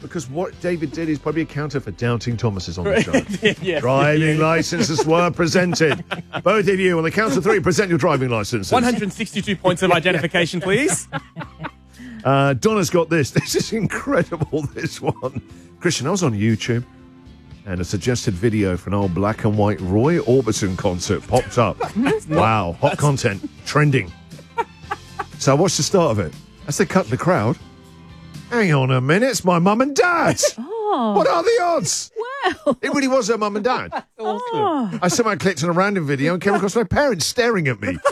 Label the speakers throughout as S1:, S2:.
S1: Because what David did is probably a counter for doubting Thomas's on the show.
S2: Yeah.
S1: Driving licenses were presented. Both of you, on the count of 3, present your driving licenses.
S2: 162 points of identification, please.
S1: Donna's got this. This is incredible, this one. Christian, I was on YouTube, and a suggested video for an old black and white Roy Orbison concert popped up. Wow, hot content, trending. So I watched the start of it. As they cut the crowd, hang on a minute, it's my mum and dad.
S3: Oh.
S1: What are the odds?
S3: Wow.
S1: It really was her mum and dad.
S3: Oh.
S1: I somehow clicked on a random video and came across my parents staring at me.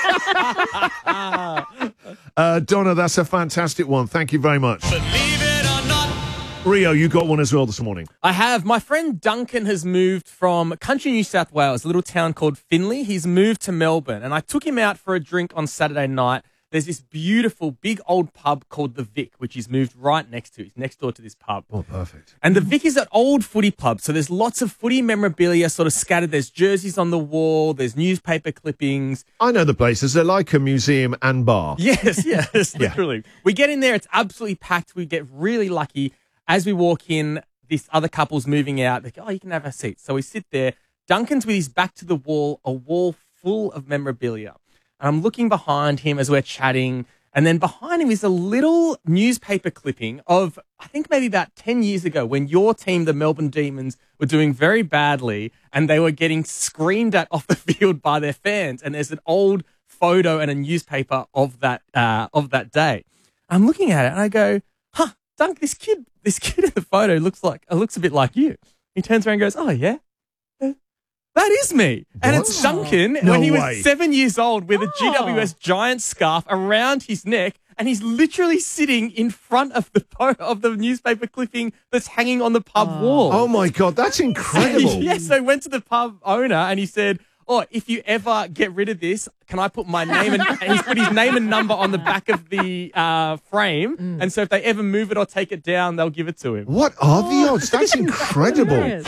S1: Donna, that's a fantastic one. Thank you very much.
S4: Believe it or not.
S1: Rio, you got one as well this morning.
S2: I have. My friend Duncan has moved from country New South Wales, a little town called Finley. He's moved to Melbourne, and I took him out for a drink on Saturday night. There's this beautiful, big old pub called The Vic, which he's moved right next to. He's next door to this pub.
S1: Oh, perfect.
S2: And The Vic is an old footy pub, so there's lots of footy memorabilia sort of scattered. There's jerseys on the wall. There's newspaper clippings.
S1: I know the places. They're like a museum and bar.
S2: Yes, literally. We get in there. It's absolutely packed. We get really lucky. As we walk in, this other couple's moving out. They go, oh, you can have a seat. So we sit there. Duncan's with his back to the wall, a wall full of memorabilia. And I'm looking behind him as we're chatting. And then behind him is a little newspaper clipping of, I think maybe about 10 years ago when your team, the Melbourne Demons, were doing very badly and they were getting screamed at off the field by their fans. And there's an old photo and a newspaper of that day. I'm looking at it and I go, huh, Dunk, this kid in the photo looks a bit like you. He turns around and goes, oh, yeah? That is me. And
S1: What?
S2: it's Duncan
S1: No
S2: when he was
S1: way.
S2: 7 years old with a GWS Giant scarf around his neck, and he's literally sitting in front of the newspaper clipping that's hanging on the pub wall.
S1: Oh, my God. That's incredible.
S2: Yes, so I went to the pub owner and he said, oh, if you ever get rid of this, can I put my name and he's put his name and number on the back of the frame. And so if they ever move it or take it down, they'll give it to him.
S1: What are the odds? That's incredible.
S3: Hilarious.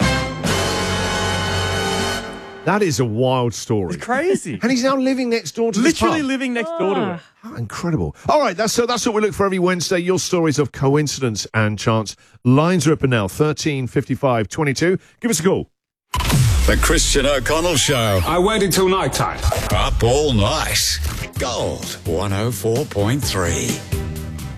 S1: That is a wild story.
S2: It's crazy.
S1: And he's now living next door to this
S2: Literally
S1: pub.
S2: living next door to it.
S1: How incredible. All right, that's what we look for every Wednesday. Your stories of coincidence and chance. Lines are open now, 13 55 22. Give us a call.
S4: The Christian O'Connell Show.
S5: I waited till night time.
S4: Up all night. Gold 104.3.